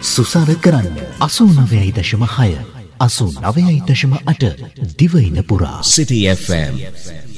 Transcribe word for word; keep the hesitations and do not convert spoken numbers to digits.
සුසර කරන්න අසූ නවයයි දශම හය අසූ නවයයි දශම අට දිවයින පුරා City F M